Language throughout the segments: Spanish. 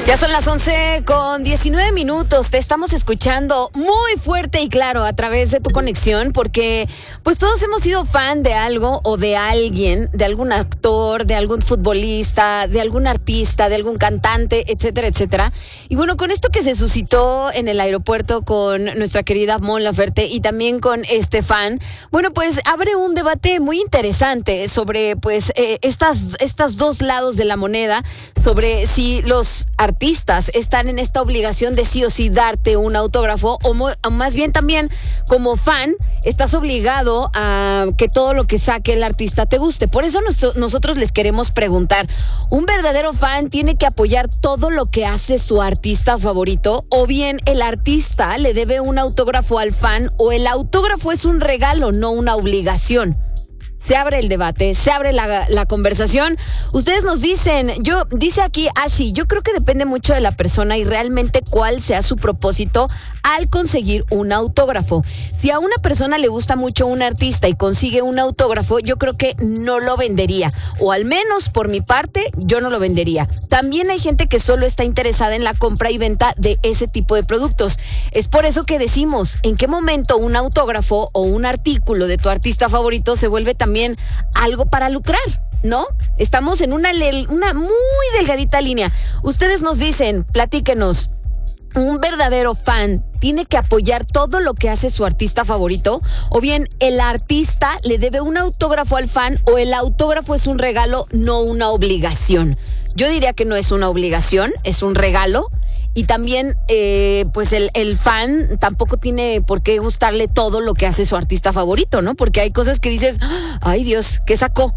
Ya son las 11:19. Te estamos escuchando muy fuerte y claro a través de tu conexión porque pues todos hemos sido fan de algo o de alguien, de algún actor, de algún futbolista, de algún artista, de algún cantante, etcétera, etcétera. Y bueno, con esto que se suscitó en el aeropuerto con nuestra querida Mon Laferte y también con este fan, bueno, pues abre un debate muy interesante sobre pues estas dos lados de la moneda, sobre si los artistas están en esta obligación de sí o sí darte un autógrafo o más bien también como fan estás obligado a que todo lo que saque el artista te guste. Por eso nosotros les queremos preguntar, ¿un verdadero fan tiene que apoyar todo lo que hace su artista favorito o bien el artista le debe un autógrafo al fan o el autógrafo es un regalo, no una obligación? Se abre el debate, se abre la conversación. Ustedes nos dicen, dice aquí Ashi, yo creo que depende mucho de la persona y realmente cuál sea su propósito al conseguir un autógrafo. Si a una persona le gusta mucho un artista y consigue un autógrafo, yo creo que no lo vendería. O al menos por mi parte, yo no lo vendería. También hay gente que solo está interesada en la compra y venta de ese tipo de productos. Es por eso que decimos, ¿en qué momento un autógrafo o un artículo de tu artista favorito se vuelve también algo para lucrar, ¿no? Estamos en una muy delgadita línea. Ustedes nos dicen, platíquenos, ¿un verdadero fan tiene que apoyar todo lo que hace su artista favorito? ¿O bien el artista le debe un autógrafo al fan o el autógrafo es un regalo, no una obligación? Yo diría que no es una obligación, es un regalo. Y también, pues el fan tampoco tiene por qué gustarle todo lo que hace su artista favorito, ¿no? Porque hay cosas que dices, ay Dios, ¿qué sacó?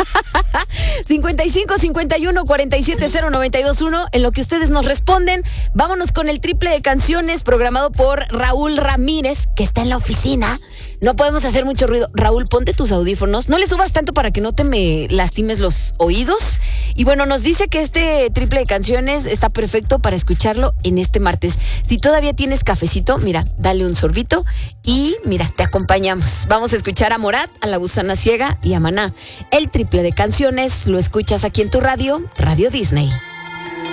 55 51 47 0921, en lo que ustedes nos responden, vámonos con el triple de canciones programado por Raúl Ramírez, que está en la oficina. No podemos hacer mucho ruido. Raúl, ponte tus audífonos. No le subas tanto para que no te me lastimes los oídos. Y bueno, nos dice que este triple de canciones está perfecto para escucharlo en este martes. Si todavía tienes cafecito, mira, dale un sorbito y mira, te acompañamos. Vamos a escuchar a Morat, a La Gusana Ciega y a Maná. El triple de canciones lo escuchas aquí en tu radio, Radio Disney.